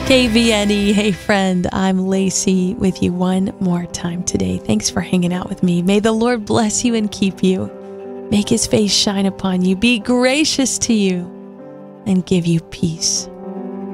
KVNE, hey friend, I'm Lacey with you one more time today. Thanks for hanging out with me. May the Lord bless you and keep you. Make his face shine upon you, be gracious to you, and give you peace.